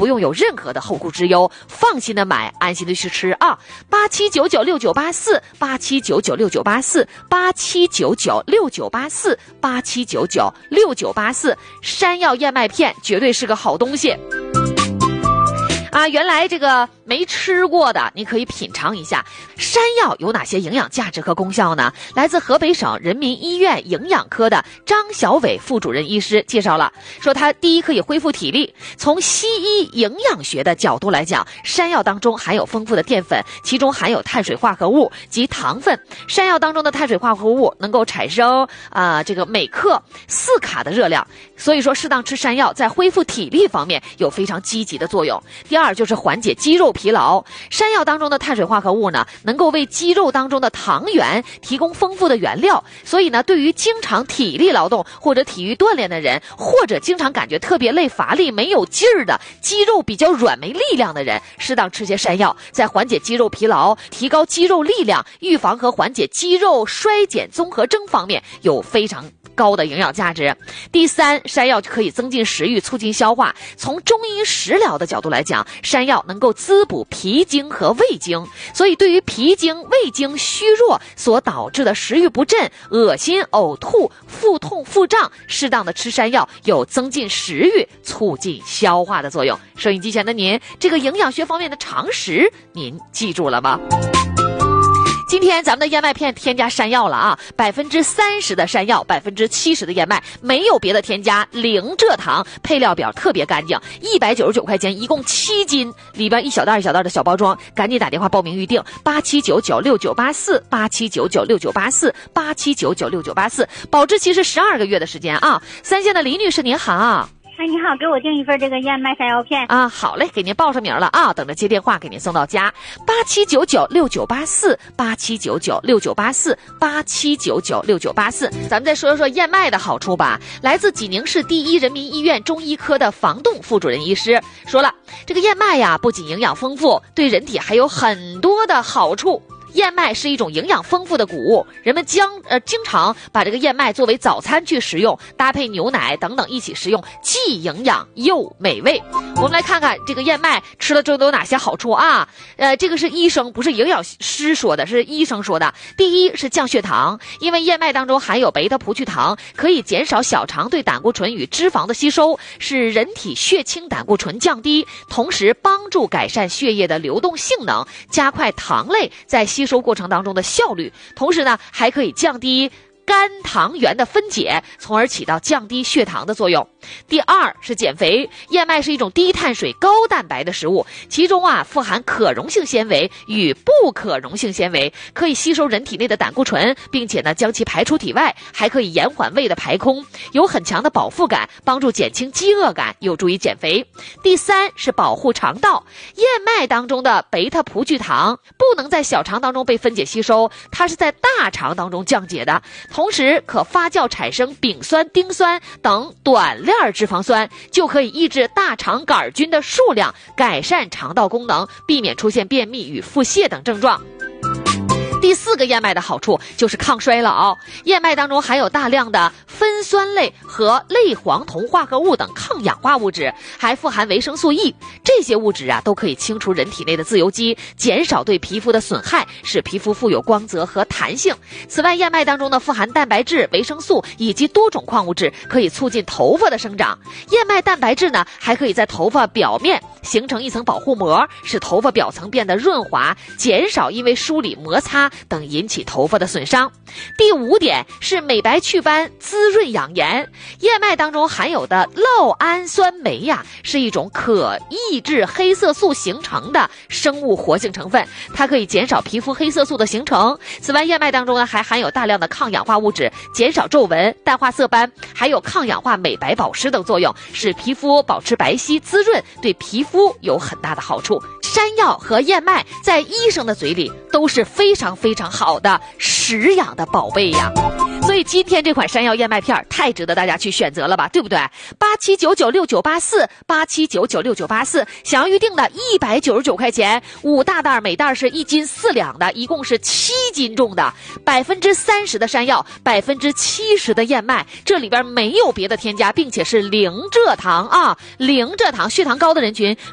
不用有任何的后顾之忧，放心的买，安心的去吃啊！87996984，87996984，87996984，87996984，山药燕麦片绝对是个好东西。原来这个没吃过的，你可以品尝一下山药有哪些营养价值和功效呢？来自河北省人民医院营养科的张小伟副主任医师介绍了，说它第一可以恢复体力。从西医营养学的角度来讲，山药当中含有丰富的淀粉，其中含有碳水化合物及糖分。山药当中的碳水化合物能够产生这个每克4卡的热量，所以说适当吃山药在恢复体力方面有非常积极的作用。第二就是缓解肌肉疲劳，山药当中的碳水化合物呢，能够为肌肉当中的糖原提供丰富的原料，所以呢，对于经常体力劳动或者体育锻炼的人，或者经常感觉特别累、乏力、没有劲儿的，肌肉比较软、没力量的人，适当吃些山药，在缓解肌肉疲劳、提高肌肉力量、预防和缓解肌肉衰减综合征方面有非常高的营养价值。第三，山药可以增进食欲，促进消化。从中医食疗的角度来讲，山药能够滋补脾经和胃经，所以对于脾经、胃经虚弱所导致的食欲不振、恶心、呕吐、腹痛、腹胀，适当的吃山药有增进食欲、促进消化的作用。收音机前的您，这个营养学方面的常识您记住了吗？今天咱们的燕麦片添加山药了啊，30%的山药，70%的燕麦，没有别的添加，零蔗糖，配料表特别干净，199块钱，一共7斤，里边一小袋一小袋的小包装，赶紧打电话报名预定87996984，87996984，87996984，保质期是12个月的时间啊。三线的李女士您好。 哎，你好，给我订一份这个燕麦山药片啊。好嘞，给您报上名了啊，等着接电话给您送到家。87996984，87996984，87996984。咱们再说说燕麦的好处吧。来自济宁市第一人民医院中医科的房栋副主任医师说了，这个燕麦呀，不仅营养丰富，对人体还有很多的好处。燕麦是一种营养丰富的谷物，人们经常把这个燕麦作为早餐去食用，搭配牛奶等等一起食用，既营养又美味。我们来看看这个燕麦吃了之后都有哪些好处啊？这个是医生，不是营养师说的，是医生说的。第一是降血糖，因为燕麦当中含有贝塔葡聚糖，可以减少小肠对胆固醇与脂肪的吸收，使人体血清胆固醇降低，同时帮助改善血液的流动性能，加快糖类在吸收过程当中的效率，同时呢还可以降低肝糖原的分解，从而起到降低血糖的作用。第二是减肥，燕麦是一种低碳水高蛋白的食物，其中富含可溶性纤维与不可溶性纤维，可以吸收人体内的胆固醇，并且呢将其排出体外，还可以延缓胃的排空，有很强的饱腹感，帮助减轻饥饿感，有助于减肥。第三是保护肠道，燕麦当中的贝塔葡聚糖不能在小肠当中被分解吸收，它是在大肠当中降解的，同时可发酵产生丙酸、丁酸等短链脂肪酸，就可以抑制大肠杆菌的数量，改善肠道功能，避免出现便秘与腹泻等症状。第四个燕麦的好处就是抗衰老，燕麦当中含有大量的酚酸类和类黄酮化合物等抗氧化物质，还富含维生素 E， 这些物质都可以清除人体内的自由基，减少对皮肤的损害，使皮肤富有光泽和弹性。此外，燕麦当中富含蛋白质、维生素以及多种矿物质，可以促进头发的生长。燕麦蛋白质呢，还可以在头发表面形成一层保护膜，使头发表层变得润滑，减少因为梳理、摩擦等引起头发的损伤。第五点是美白祛斑、滋润养颜。燕麦当中含有的酪氨酸酶是一种可抑制黑色素形成的生物活性成分，它可以减少皮肤黑色素的形成。此外，燕麦当中还含有大量的抗氧化物质，减少皱纹、淡化色斑，还有抗氧化、美白保湿等作用，使皮肤保持白皙滋润，对皮肤有很大的好处。山药和燕麦在医生的嘴里都是非常非常好的食养的宝贝呀。所以今天这款山药燕麦片太值得大家去选择了吧，对不对？87996984，87996984，想要预定的199块钱，5大袋，每袋是1斤4两的，一共是7斤重的，30%的山药，70%的燕麦，这里边没有别的添加，并且是零蔗糖啊，零蔗糖，血糖高的人群